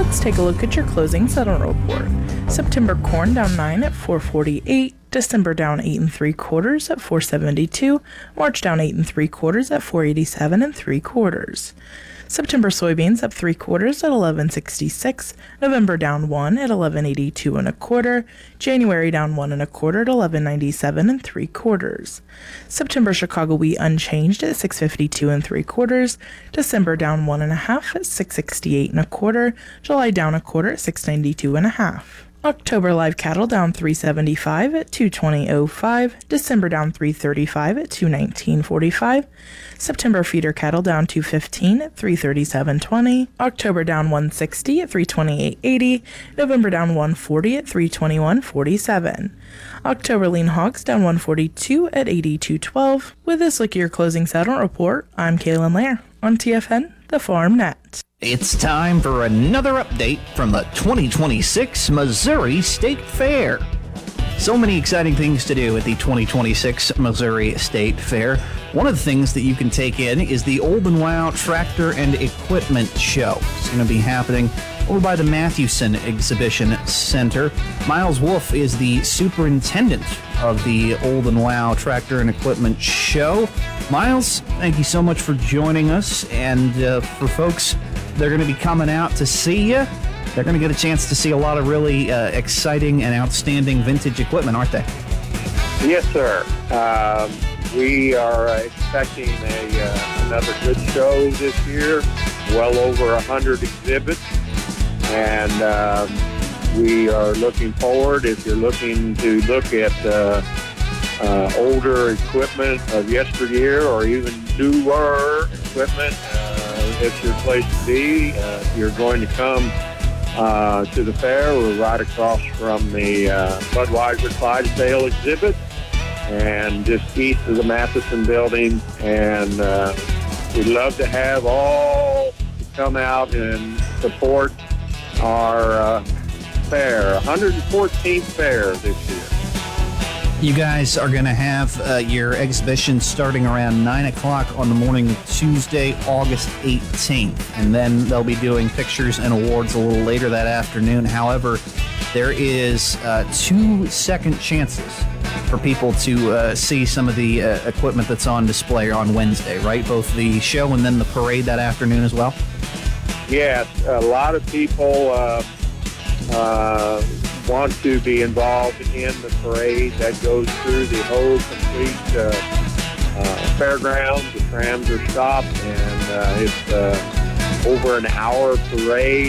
Let's take a look at your closing settlement report. September corn down 9 at 448. December down 8 3/4 at 472. March down 8 3/4 at 487 3/4. September soybeans up 3/4 at 1166. November down 1 at 1182 1/4. January down 1 1/4 at 1197 3/4. September Chicago wheat unchanged at 652 3/4. December down 1 1/2 at 668 1/4. July down 1/4 at 692 1/2. October live cattle down 375 at 220.05. December down 335 at 219.45. September feeder cattle down 215 at 337.20. October down 160 at 328.80. November down 140 at 321.47. October lean hogs down 142 at 82.12. With this look at your closing settlement report, I'm Kaylin Lair on TFN, the Farm Net. It's time for another update from the 2026 Missouri State Fair. So many exciting things to do at the 2026 Missouri State Fair. One of the things that you can take in is the Old and Wow Tractor and Equipment Show. It's going to be happening over by the Mathewson Exhibition Center. Miles Wolf is the superintendent of the Old and Wow Tractor and Equipment Show. Miles, thank you so much for joining us. And for folks, they're going to be coming out to see you. They're going to get a chance to see a lot of really exciting and outstanding vintage equipment, aren't they? Yes, sir. We are expecting another good show this year. Well over 100 exhibits. And we are looking forward. If you're looking to look at older equipment of yesteryear or even newer equipment, it's your place to be. You're going to come to the fair. We're right across from the Budweiser Clydesdale exhibit and just east of the Matheson building. And we'd love to have all to come out and support our fair, 114th fair this year. You guys are going to have your exhibition starting around 9 o'clock on the morning of Tuesday, August 18th. And then they'll be doing pictures and awards a little later that afternoon. However, there is 2 second chances for people to see some of the equipment that's on display on Wednesday, right? Both the show and then the parade that afternoon as well? Yes, a lot of people want to be involved in the parade that goes through the whole complete fairgrounds. The trams are stopped, and it's over an hour parade